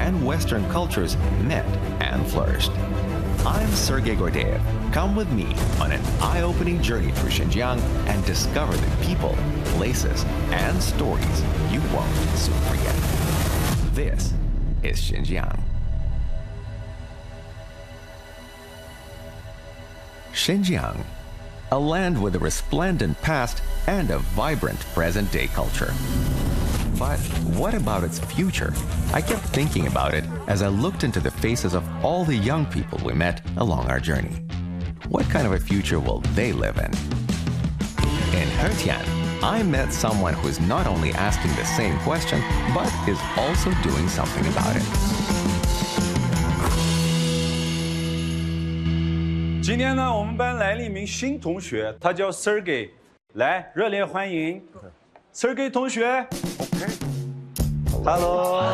and Western cultures met and flourished. I'm Sergei Gordeev. Come with me on an eye-opening journey through Xinjiang and discover the people, places, and stories you won't soon forget. This is Xinjiang. Xinjiang, a land with a resplendent past and a vibrant present-day culture. But what about its future? I kept thinking about it as I looked into the faces of all the young people we met along our journey. What kind of a future will they live in? In Hetian, I met someone who is not only asking the same question, but is also doing something about it. 今天呢，我们班来了一名新同学，他叫 Sergey， 来，热烈欢迎 Sergey 同学。Hello。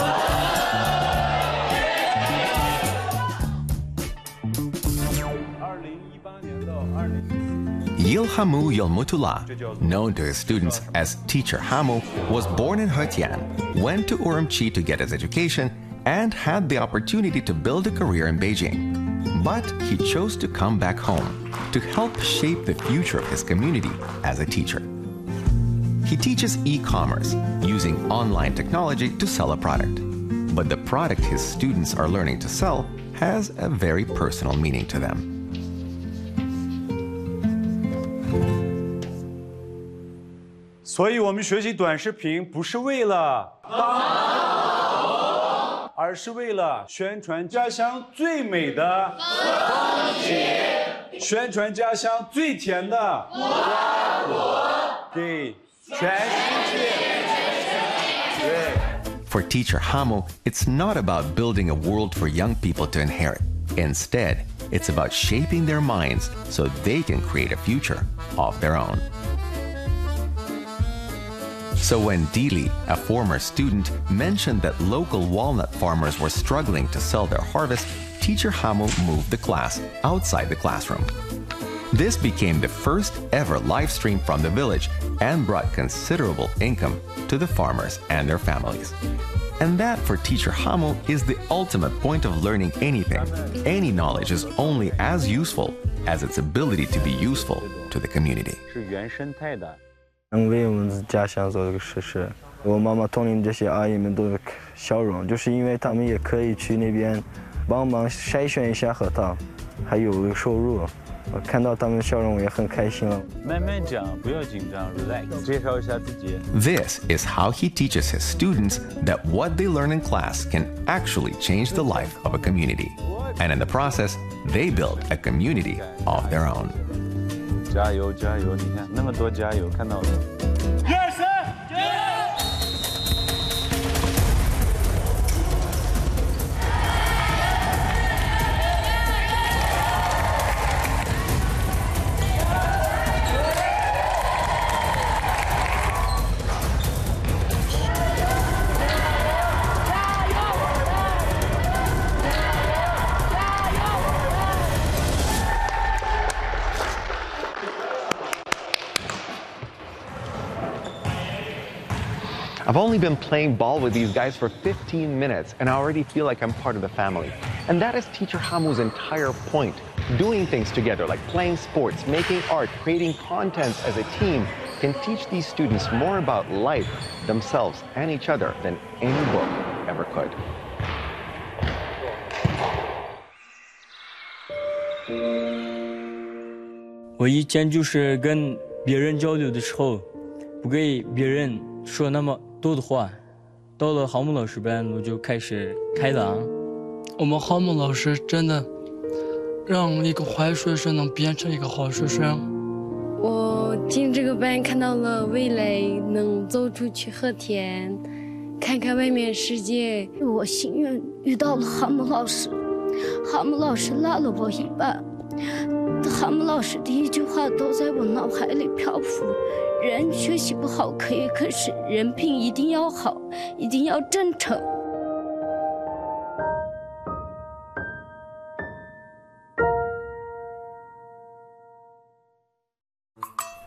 Yilhamu Yolmutullah, known to his students as Teacher Hamu, was born in Hetian, went to Urumqi to get his education, and had the opportunity to build a career in Beijing. But he chose to come back home to help shape the future of his community as a teacher. He teaches e-commerce, using online technology to sell a product. But the product his students are learning to sell has a very personal meaning to them. 所以我们学习短视频不是为了而是为了宣传家乡最美的风景，宣传家乡最甜的花果，给全世界。对。 For Teacher Hamu, it's not about building a world for young people to inherit. Instead, it's about shaping their minds so they can create a future of their own. So when Dili, a former student, mentioned that local walnut farmers were struggling to sell their harvest, Teacher Hamu moved the class outside the classroom. This became the first ever live stream from the village and brought considerable income to the farmers and their families. And that, for Teacher Hamu, is the ultimate point of learning anything. Any knowledge is only as useful as its ability to be useful to the community. 是原生态的。 能为我们家乡做这个事实，我妈妈同龄这些阿姨们都有笑容，就是因为她们也可以去那边帮忙筛选一下核桃，还有收入。我看到她们笑容，我也很开心了。 慢慢讲，不要紧张 ，relax， 介绍一下自己。 This is how he teaches his students that what they learn in class can actually change the life of a community. And in the process, they build a community of their own. 加油加油！你看那么多加油，看到了。1、2、3，加油！ I've only been playing ball with these guys for 15 minutes, and I already feel like I'm part of the family. And that is Teacher Hamu's entire point. Doing things together, like playing sports, making art, creating content as a team, can teach these students more about life, themselves, and each other than any book ever could. 我以前就是跟别人交流的时候，不给别人说那么多的话。到了航母老师班，我就开始开朗。 我们航母老师真的让一个坏学生能变成一个好学生。 我进这个班看到了未来能走出去和田，看看外面世界。 我幸运遇到了航母老师，航母老师拉了我一把。航母老师第一句话都在我脑海里漂浮：人学习不好可以，可是人品一定要好，一定要真诚。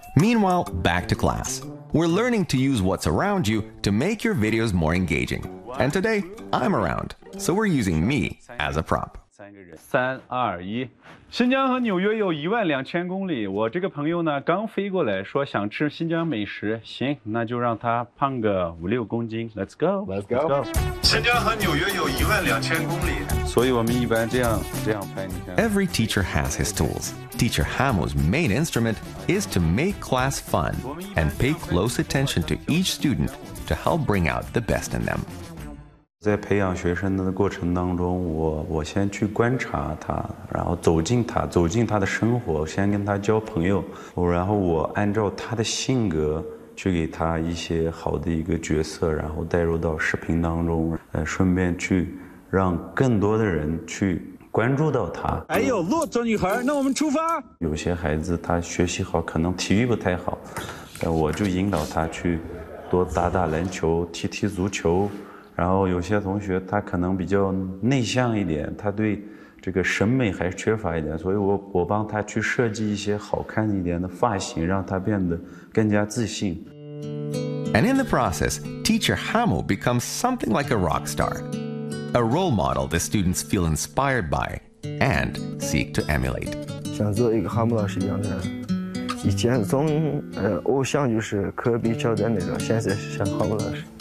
Meanwhile, back to class. We're learning to use what's around you to make your videos more engaging. And today, I'm around, so we're using me as a prop. 3、2、1。新疆和纽约有12000公里。我这个朋友呢，刚飞过来，说想吃新疆美食。行，那就让他胖个5、6公斤。Let's go. Let's go. 新疆和纽约有12000公里，所以我们一般这样拍。你看。 Every teacher has his tools. Teacher Hamu's main instrument is to make class fun and pay close attention to each student to help bring out the best in them. 在培养学生的过程当中，我先去观察他，然后走进他的生活，先跟他交朋友，然后我按照他的性格去给他一些好的一个角色，然后带入到视频当中，顺便去让更多的人去关注到他。 哎呦，骆驼女孩，那我们出发。 有些孩子他学习好，可能体育不太好，我就引导他去多打篮球，踢足球。然后有些同学他可能比较内向一点，他对这个审美还缺乏一点，所以我帮他去设计一些好看一点的发型，让他变得更加自信。 And in the process, Teacher Hamu becomes something like a rock star, a role model the students feel inspired by and seek to emulate. 想做一个哈姆老师一样的人。以前从偶像就是科比、乔丹那种，现在是像哈姆老师。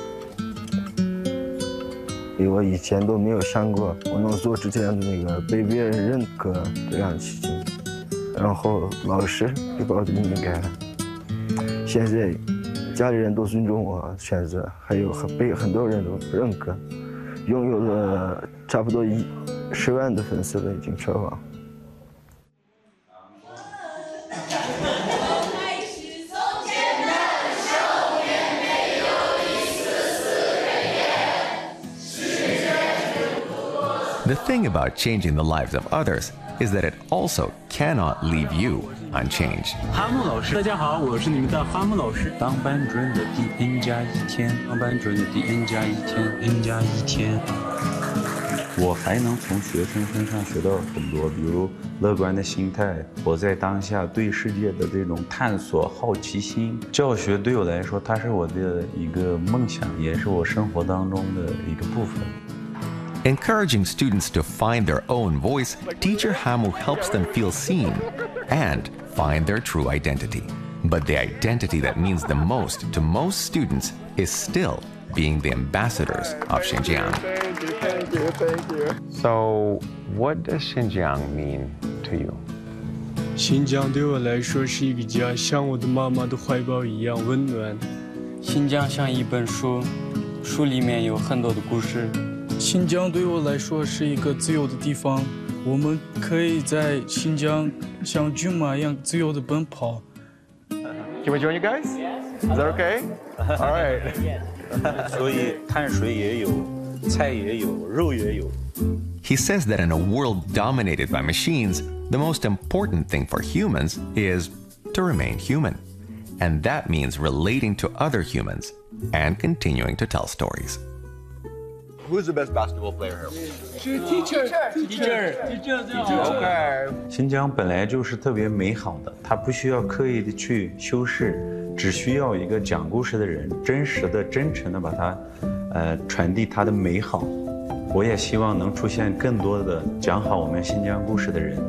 我以前都没有想过我能做出这样的那个被别人认可这样的事情，然后老师就把我的命改了。现在家里人都尊重我选择，还有被很多人都认可，拥有了差不多10万的粉丝了，已经超过。 The thing about changing the lives of others is that it also cannot leave you unchanged. 哈姆老师，大家好，我是你们的哈姆老师。当班主任的第 N+1天，当班主任的第 N+1天，N+1天。我还能从学生身上学到很多，比如乐观的心态，活在当下，对世界的这种探索、好奇心。教学对我来说，它是我的一个梦想，也是我生活当中的一个部分。 Encouraging students to find their own voice, Teacher Hamu helps them feel seen and find their true identity. But the identity that means the most to most students is still being the ambassadors of Xinjiang. Thank you. So, what does Xinjiang mean to you? 新疆对我来说是一个家，像我的妈妈的怀抱一样温暖。 新疆像一本书，书里面有很多的故事。 新疆对我来说是一个自由的地方，我们可以在新疆像骏马一样自由的奔跑。 Can we join you guys? Is that okay? All right. 所以碳水也有，菜也有，肉也有。 He says that in a world dominated by machines, the most important thing for humans is to remain human. And that means relating to other humans and continuing to tell stories. Who's the best basketball player here? Teacher. Okay. 新疆本来就是特别美好的，它不需要刻意的去修饰，只需要一个讲故事的人，真实的、真诚的把它，传递它的美好。我也希望能出现更多的讲好我们新疆故事的人。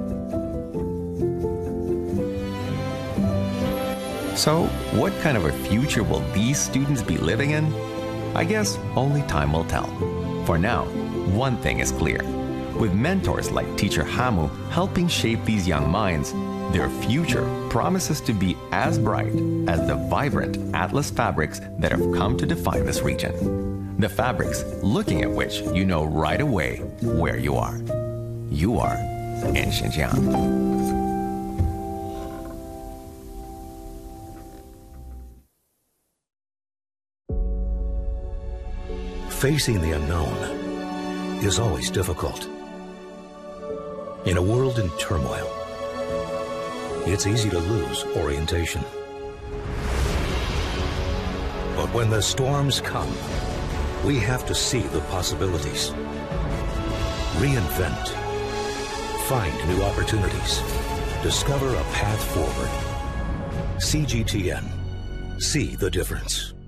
So, what kind of a future will these students be living in? I guess only time will tell. For now, one thing is clear. With mentors like Teacher Hamu helping shape these young minds, their future promises to be as bright as the vibrant Atlas fabrics that have come to define this region. The fabrics looking at which you know right away where you are. You are in Xinjiang. Facing the unknown is always difficult. In a world in turmoil, it's easy to lose orientation. But when the storms come, we have to see the possibilities. Reinvent. Find new opportunities. Discover a path forward. CGTN. See the difference.